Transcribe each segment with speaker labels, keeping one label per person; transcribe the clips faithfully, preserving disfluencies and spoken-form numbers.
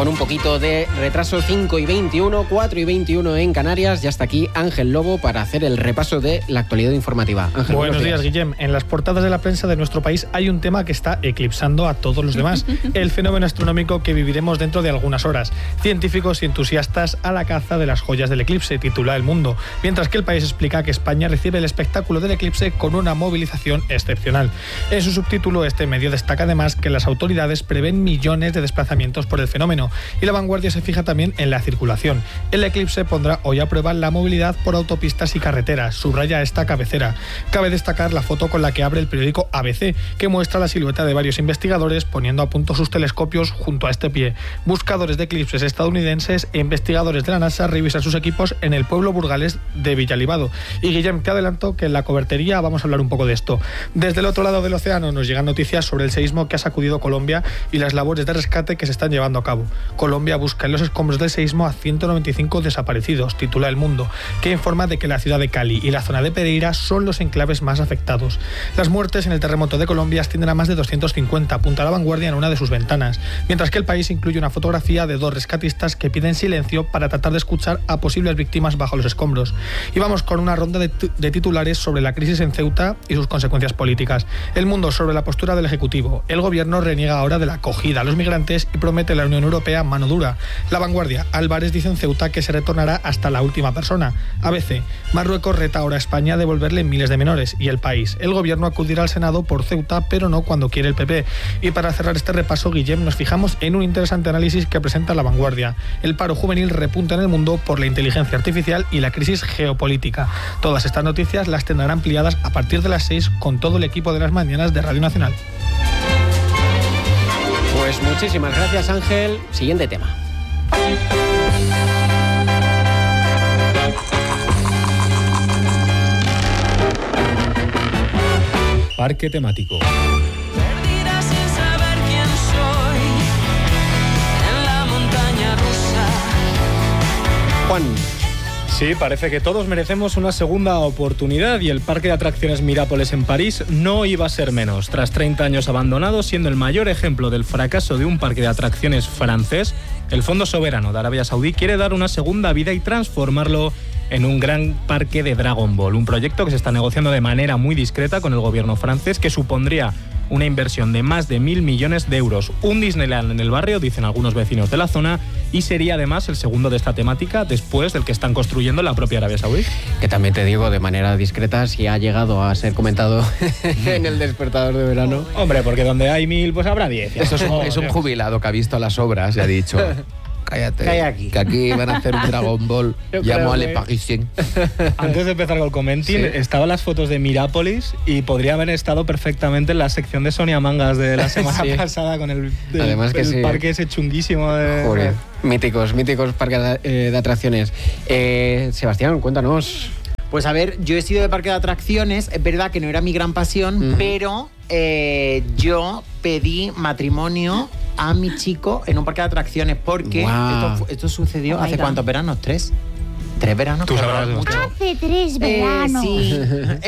Speaker 1: Con un poquito de retraso, cinco y veintiuno, cuatro y veintiuno en Canarias. Ya está aquí Ángel Lobo para hacer el repaso de la actualidad informativa. Ángel,
Speaker 2: buenos, buenos días, días, Guillem. En las portadas de la prensa de nuestro país hay un tema que está eclipsando a todos los demás. El fenómeno astronómico que viviremos dentro de algunas horas. Científicos y entusiastas a la caza de las joyas del eclipse, titula El Mundo. Mientras que El País explica que España recibe el espectáculo del eclipse con una movilización excepcional. En su subtítulo, este medio destaca además que las autoridades prevén millones de desplazamientos por el fenómeno. Y La Vanguardia se fija también en la circulación. El eclipse pondrá hoy a prueba la movilidad por autopistas y carreteras, subraya esta cabecera. Cabe destacar la foto con la que abre el periódico A B C, que muestra la silueta de varios investigadores poniendo a punto sus telescopios junto a este pie. Buscadores de eclipses estadounidenses e investigadores de la NASA revisan sus equipos en el pueblo burgalés de Villalibado. Y Guillem, te adelanto que en la cobertería vamos a hablar un poco de esto. Desde el otro lado del océano nos llegan noticias sobre el seísmo que ha sacudido Colombia y las labores de rescate que se están llevando a cabo. Colombia busca en los escombros del seísmo a ciento noventa y cinco desaparecidos, titula El Mundo, que informa de que la ciudad de Cali y la zona de Pereira son los enclaves más afectados. Las muertes en el terremoto de Colombia ascienden a más de doscientos cincuenta, apunta La Vanguardia en una de sus ventanas, mientras que El País incluye una fotografía de dos rescatistas que piden silencio para tratar de escuchar a posibles víctimas bajo los escombros. Y vamos con una ronda de, t- de titulares sobre la crisis en Ceuta y sus consecuencias políticas. El Mundo sobre la postura del Ejecutivo. El Gobierno reniega ahora de la acogida a los migrantes y promete a la Unión Europea mano dura. La Vanguardia. Álvarez dice en Ceuta que se retornará hasta la última persona. A B C. Marruecos reta ahora a España a devolverle miles de menores. Y El País. El Gobierno acudirá al Senado por Ceuta, pero no cuando quiere el P P. Y para cerrar este repaso, Guillem, nos fijamos en un interesante análisis que presenta La Vanguardia. El paro juvenil repunta en el mundo por la inteligencia artificial y la crisis geopolítica. Todas estas noticias las tendrán ampliadas a partir de las seis con todo el equipo de las mañanas de Radio Nacional.
Speaker 1: Pues muchísimas gracias, Ángel. Siguiente tema.
Speaker 3: Parque temático.
Speaker 4: Perdida sin saber quién soy en la montaña rusa.
Speaker 1: Juan.
Speaker 3: Sí, parece que todos merecemos una segunda oportunidad y el Parque de Atracciones Mirapoles en París no iba a ser menos. Tras treinta años abandonado, siendo el mayor ejemplo del fracaso de un parque de atracciones francés, el Fondo Soberano de Arabia Saudí quiere dar una segunda vida y transformarlo en un gran parque de Dragon Ball, un proyecto que se está negociando de manera muy discreta con el gobierno francés, que supondría una inversión de más de mil millones de euros. Un Disneyland en el barrio, dicen algunos vecinos de la zona, y sería además el segundo de esta temática después del que están construyendo en la propia Arabia Saudí.
Speaker 1: Que también te digo, de manera discreta, si ha llegado a ser comentado en el despertador de verano.
Speaker 3: Hombre, porque donde hay mil, pues habrá diez.
Speaker 5: Eso es un, es un jubilado que ha visto las obras y ha dicho... Cállate,
Speaker 1: Calla aquí.
Speaker 5: que aquí van a hacer un Dragon Ball.
Speaker 1: Yo
Speaker 5: Llamo
Speaker 1: creo
Speaker 5: a Le
Speaker 1: que-
Speaker 5: Parisien.
Speaker 3: Antes de empezar con el comentín,
Speaker 5: Sí.
Speaker 3: estaban las fotos de Mirápolis y podría haber estado perfectamente en la sección de Sonia Mangas de la semana
Speaker 1: Sí.
Speaker 3: pasada con el, del-
Speaker 1: Además que
Speaker 3: el
Speaker 1: sí.
Speaker 3: parque ese chunguísimo de...
Speaker 1: Joder, míticos, míticos parques de, eh, de atracciones. Eh, Sebastián, cuéntanos.
Speaker 6: Pues a ver, yo he sido de parque de atracciones, es verdad que no era mi gran pasión,
Speaker 1: Ujú.
Speaker 6: pero eh, yo pedí matrimonio a mi chico en un parque de atracciones porque
Speaker 1: Guau.
Speaker 6: esto, fu- esto sucedió
Speaker 7: Oh my
Speaker 6: hace
Speaker 7: God.
Speaker 6: cuántos veranos, tres. Tres veranos.
Speaker 3: Tú
Speaker 6: qué
Speaker 3: sabrás,
Speaker 6: horror,
Speaker 3: Sebastián.
Speaker 6: mucho.
Speaker 7: Hace tres veranos.
Speaker 6: Eh, sí.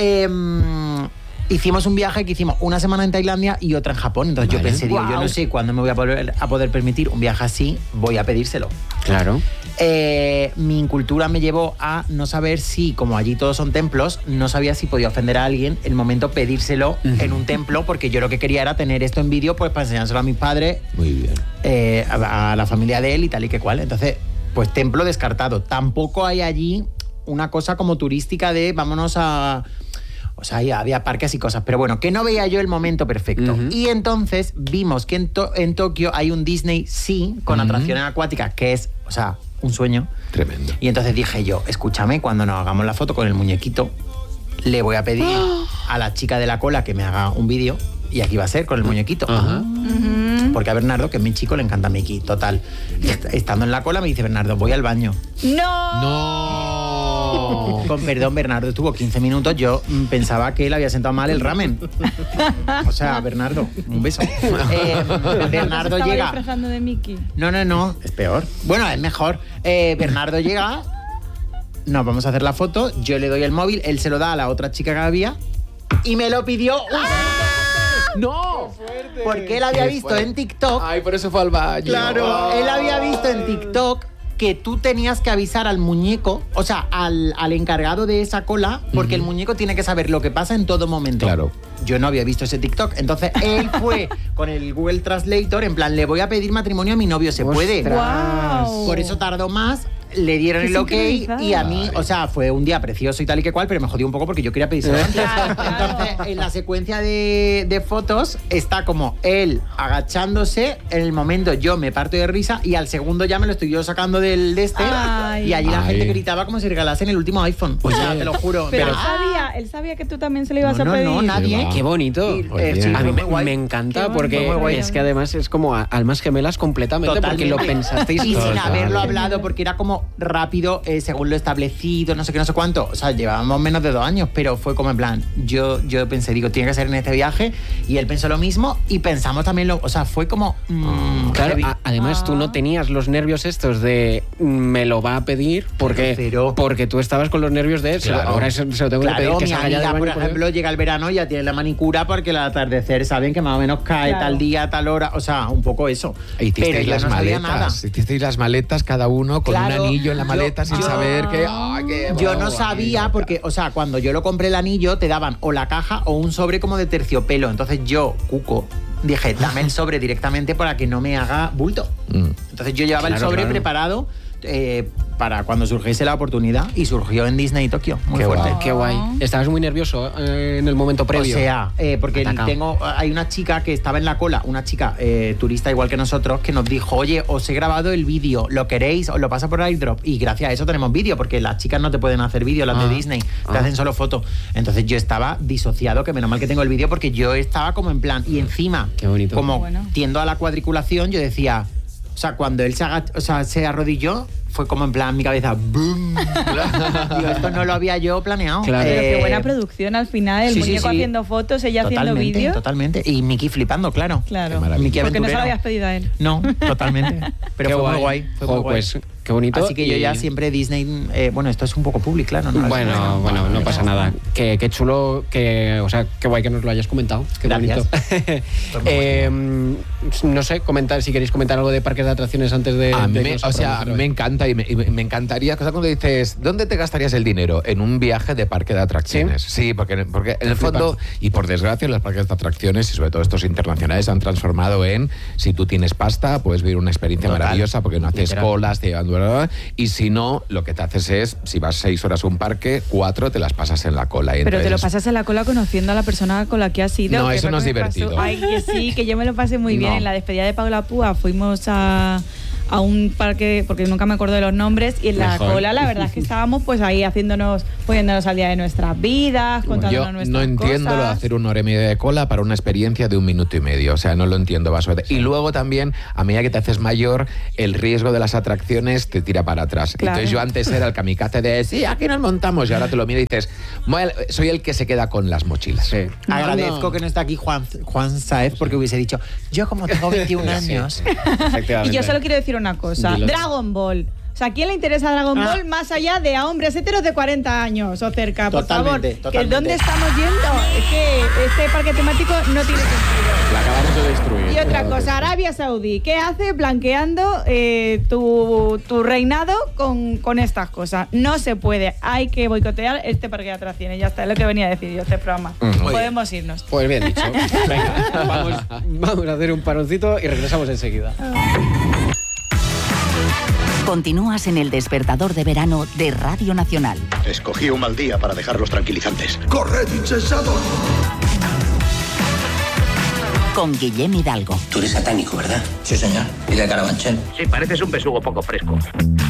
Speaker 6: Em, hicimos un viaje que hicimos una semana en Tailandia y otra en Japón. Entonces
Speaker 1: Vale.
Speaker 6: yo pensé, digo, yo
Speaker 7: Guau.
Speaker 6: no sé cuándo me voy a poder, a poder permitir un viaje así, voy a pedírselo.
Speaker 1: Claro.
Speaker 6: Eh, mi incultura me llevó a no saber si, como allí todos son templos, no sabía si podía ofender a alguien en el momento pedírselo
Speaker 1: Ujú.
Speaker 6: en un templo, porque yo lo que quería era tener esto en vídeo pues para enseñárselo a mis padres,
Speaker 5: Muy bien.
Speaker 6: eh, a, a la familia de él y tal y que cual. Entonces, pues templo descartado. Tampoco hay allí una cosa como turística de vámonos a... O sea, ya había parques y cosas, pero bueno, que no veía yo el momento perfecto.
Speaker 1: Ujú.
Speaker 6: Y entonces vimos que en, To- en Tokio hay un Disney Sea con
Speaker 5: Ujú.
Speaker 6: atracciones acuáticas, que es, o sea, un sueño.
Speaker 5: Tremendo.
Speaker 6: Y entonces dije yo, escúchame, cuando nos hagamos la foto con el muñequito, le voy a pedir a la chica de la cola que me haga un vídeo, y aquí va a ser con el muñequito.
Speaker 1: Ajá.
Speaker 6: Porque a Bernardo, que es mi chico, le encanta Mickey. Total. Est- Estando en la cola me dice Bernardo, voy al baño.
Speaker 7: ¡No!
Speaker 5: ¡No!
Speaker 6: Con perdón, Bernardo estuvo quince minutos. Yo mm, pensaba que él había sentado mal el ramen. O sea, Bernardo, un beso. Eh, Bernardo
Speaker 7: Estaba
Speaker 6: llega.
Speaker 7: disfrazando de Mickey.
Speaker 6: No, no, no, es peor. Bueno, es mejor. Eh, Bernardo llega, nos vamos a hacer la foto, yo le doy el móvil, él se lo da a la otra chica que había y me lo pidió un
Speaker 5: ¡No!
Speaker 6: Porque él había
Speaker 5: Qué
Speaker 6: visto
Speaker 5: fuerte.
Speaker 6: en TikTok.
Speaker 5: Ay, por eso fue al baño.
Speaker 6: Claro, él había visto en TikTok que tú tenías que avisar al muñeco, o sea, al, al encargado de esa cola, porque el muñeco tiene que saber lo que pasa en todo momento.
Speaker 5: Claro.
Speaker 6: Yo no había visto ese TikTok. Entonces él fue con el Google Translator, en plan, le voy a pedir matrimonio a mi novio, ¿se puede?
Speaker 7: Guau.
Speaker 6: Por eso tardó más. Le dieron
Speaker 7: Qué
Speaker 6: el ok
Speaker 7: sincronizado.
Speaker 6: y a mí, o sea, fue un día precioso y tal y que cual, pero me jodió un poco porque yo quería pedírselo antes.
Speaker 7: Claro, claro.
Speaker 6: Entonces, en la secuencia de, de fotos está como él agachándose, en el momento yo me parto de risa y al segundo ya me lo estoy yo sacando del de este
Speaker 7: Ay.
Speaker 6: y allí la
Speaker 5: Ay.
Speaker 6: gente gritaba como si regalasen el último iPhone. O sea, te lo juro.
Speaker 7: Pero él
Speaker 6: Ah,
Speaker 7: sabía, él sabía que tú también se lo ibas
Speaker 6: no,
Speaker 7: a
Speaker 6: no,
Speaker 7: pedir.
Speaker 6: no, nadie.
Speaker 5: va.
Speaker 1: Qué bonito.
Speaker 6: Y, eh,
Speaker 5: Oye.
Speaker 6: sí,
Speaker 1: A
Speaker 6: fue
Speaker 1: mí me,
Speaker 6: muy guay.
Speaker 1: me encanta
Speaker 7: Qué
Speaker 1: porque
Speaker 7: bonito. Muy guay.
Speaker 1: es que además es como a- almas gemelas completamente porque lo
Speaker 6: Totalmente.
Speaker 1: pensasteis
Speaker 6: y sin
Speaker 1: todos.
Speaker 6: haberlo hablado porque era como rápido eh, según lo establecido, no sé qué, no sé cuánto. O sea, llevábamos menos de dos años, pero fue como en plan, yo, yo pensé, digo, tiene que ser en este viaje y él pensó lo mismo y pensamos también lo, o sea, fue como mm,
Speaker 1: Claro,
Speaker 6: heavy.
Speaker 1: a- además tú no tenías los nervios estos de mm, me lo va a pedir porque,
Speaker 6: Cero.
Speaker 1: porque tú estabas con los nervios de se lo-
Speaker 5: Claro.
Speaker 1: ahora se, se lo tengo que pedir
Speaker 6: Claro,
Speaker 1: que
Speaker 6: mi
Speaker 1: salga ya
Speaker 6: amiga,
Speaker 1: del
Speaker 6: por
Speaker 1: baño,
Speaker 6: ejemplo, llega el verano y ya tiene la manicura porque al atardecer saben que más o menos cae
Speaker 7: Claro.
Speaker 6: tal día, tal hora, o sea, un poco eso.
Speaker 5: Hicisteis
Speaker 6: Pero yo
Speaker 5: las
Speaker 6: no sabía nada.
Speaker 5: maletas. Hicisteis las maletas cada uno con
Speaker 6: Claro,
Speaker 5: un anillo en la
Speaker 6: yo-
Speaker 5: maleta sin
Speaker 6: yo-
Speaker 5: saber que. ¡Ay, qué
Speaker 6: Yo no
Speaker 5: guay!
Speaker 6: sabía porque, o sea, cuando yo lo compré el anillo te daban o la caja o un sobre como de terciopelo. Entonces yo, cuco, dije, dame el sobre directamente para que no me haga bulto.
Speaker 5: Mm.
Speaker 6: Entonces yo llevaba el
Speaker 1: Claro,
Speaker 6: sobre
Speaker 1: claro.
Speaker 6: preparado eh, para cuando surgiese la oportunidad y surgió en Disney Tokio. Muy
Speaker 5: Qué
Speaker 6: fuerte.
Speaker 5: guay.
Speaker 1: Qué guay. Estabas muy nervioso eh, en el momento previo.
Speaker 6: O sea, eh, porque
Speaker 1: Atacao.
Speaker 6: tengo, hay una chica que estaba en la cola, una chica eh, turista igual que nosotros, que nos dijo, oye, os he grabado el vídeo, ¿lo queréis? Os lo pasa por airdrop. Y gracias a eso tenemos vídeo, porque las chicas no te pueden hacer vídeo, las
Speaker 1: Ah.
Speaker 6: de Disney, te
Speaker 1: Ah.
Speaker 6: hacen solo fotos. Entonces yo estaba disociado, que menos mal que tengo el vídeo, porque yo estaba como en plan, y encima,
Speaker 1: Qué bonito.
Speaker 6: como
Speaker 7: Bueno.
Speaker 6: tiendo a la cuadriculación, yo decía, o sea, cuando él se, agach- o sea, se arrodilló, fue como en plan mi cabeza, ¡boom! Digo, esto no lo había yo planeado.
Speaker 1: Claro.
Speaker 7: Pero qué
Speaker 6: Eh,
Speaker 7: buena producción al final, el
Speaker 6: sí, sí,
Speaker 7: muñeco
Speaker 6: sí.
Speaker 7: haciendo fotos, ella haciendo
Speaker 6: Totalmente,
Speaker 7: vídeo.
Speaker 6: totalmente. Y Miki flipando, claro.
Speaker 7: Claro.
Speaker 5: Qué maravilla.
Speaker 6: Miki
Speaker 7: Porque no se lo
Speaker 6: aventurero.
Speaker 7: habías pedido a él.
Speaker 6: No, totalmente. Pero
Speaker 1: Qué
Speaker 6: fue
Speaker 1: guay.
Speaker 6: muy guay. Fue
Speaker 1: Jo,
Speaker 6: muy guay.
Speaker 1: pues qué bonito.
Speaker 6: Así que yo
Speaker 1: y-
Speaker 6: ya siempre Disney. eh, bueno, esto es un poco público, claro. ¿no?
Speaker 1: Bueno, bueno, no pasa nada. Qué, qué chulo, que, o sea, qué guay que nos lo hayas comentado. Qué
Speaker 6: Gracias.
Speaker 1: bonito. Eh, no sé, comentar si queréis comentar algo de parques de atracciones antes de.
Speaker 5: A mí
Speaker 1: de
Speaker 5: me,
Speaker 1: que nos
Speaker 5: o sea, a
Speaker 1: aprobemos
Speaker 5: mí
Speaker 1: hoy.
Speaker 5: me encanta y me, y me encantaría, cosa cuando dices, ¿dónde te gastarías el dinero? En un viaje de parque de atracciones. Sí, porque, porque en el fondo, y por desgracia, los parques de atracciones, y sobre todo estos internacionales, se han transformado en, si tú tienes pasta, puedes vivir una experiencia
Speaker 6: Total.
Speaker 5: maravillosa porque no haces
Speaker 6: Literal.
Speaker 5: colas, te llevan, bla, bla, bla, y si no, lo que te haces es, si vas seis horas a un parque, cuatro te las pasas en la cola. Y
Speaker 7: Pero te lo
Speaker 5: entonces-
Speaker 7: pasas en la cola conociendo a la persona con la que has ido.
Speaker 5: No,
Speaker 7: que
Speaker 5: eso
Speaker 7: fue
Speaker 5: no
Speaker 7: lo
Speaker 5: es
Speaker 7: que me pasó.
Speaker 5: divertido.
Speaker 7: Ay, que sí, que yo me lo pasé muy bien.
Speaker 5: No.
Speaker 7: En la despedida de Paula Púa fuimos a, a un parque, porque nunca me acuerdo de los nombres, y en la
Speaker 1: Mejor.
Speaker 7: cola la verdad es que estábamos pues ahí haciéndonos, poniéndonos al día de nuestras vidas, contándonos
Speaker 5: Yo
Speaker 7: nuestras
Speaker 5: no entiendo lo de
Speaker 7: cosas.
Speaker 5: hacer una hora y media de cola para una experiencia de un minuto y medio. O sea, no lo entiendo. Vaso. Y luego también, a medida que te haces mayor, el riesgo de las atracciones te tira para atrás.
Speaker 7: Claro.
Speaker 5: Entonces yo antes era el kamikaze de, sí, aquí nos montamos. Y ahora te lo miras y dices, "Bueno, soy el que se queda con las mochilas.
Speaker 1: Sí.
Speaker 6: Agradezco
Speaker 1: No.
Speaker 6: que no está aquí Juan, Juan Saez porque hubiese dicho, yo como tengo veintiún años.
Speaker 1: Efectivamente.
Speaker 7: Y yo solo quiero decir una cosa.
Speaker 1: Dilo.
Speaker 7: Dragon Ball. O sea, ¿a quién le interesa Dragon
Speaker 6: Ah.
Speaker 7: Ball más allá de a hombres heteros de cuarenta años o cerca? Por
Speaker 6: Totalmente,
Speaker 7: favor, que
Speaker 6: totalmente.
Speaker 7: ¿dónde estamos yendo? Es que este parque temático no tiene sentido.
Speaker 1: La acabamos de destruir.
Speaker 7: Y otra
Speaker 1: Claro que
Speaker 7: cosa,
Speaker 1: sí.
Speaker 7: Arabia Saudí, ¿qué hace blanqueando eh, tu, tu reinado con, con estas cosas? No se puede, hay que boicotear este parque de atracciones. Ya está, es lo que venía a decir yo este programa.
Speaker 5: Mm, muy
Speaker 7: Podemos irnos.
Speaker 1: Pues bien dicho. Venga, vamos, vamos a hacer un paroncito y regresamos enseguida.
Speaker 8: Continúas en el despertador de verano de Radio Nacional.
Speaker 9: Escogí un mal día para dejar los tranquilizantes.
Speaker 10: Corred, insensatos.
Speaker 8: Con Guillem Hidalgo.
Speaker 11: Tú eres satánico, ¿verdad? Sí, señor. ¿Y de Carabanchel?
Speaker 9: Sí, pareces un besugo poco fresco.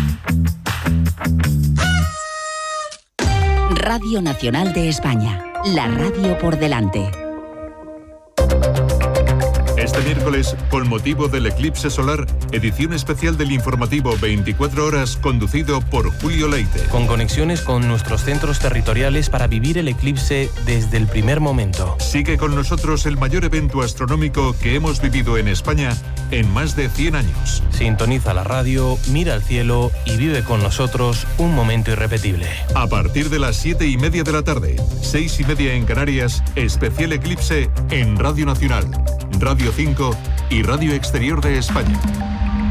Speaker 8: Radio Nacional de España. La radio por delante.
Speaker 12: Esta
Speaker 10: este miércoles, con motivo del eclipse solar, edición especial del informativo veinticuatro horas conducido por Julio Leite.
Speaker 12: Con conexiones con nuestros centros territoriales para vivir el eclipse desde el primer momento.
Speaker 10: Sigue con nosotros el mayor evento astronómico que hemos vivido en España en más de cien años.
Speaker 12: Sintoniza la radio, mira al cielo y vive con nosotros un momento irrepetible.
Speaker 10: A partir de las siete y media de la tarde, seis y media en Canarias, especial eclipse en Radio Nacional, Radio cinco y Radio Exterior de España.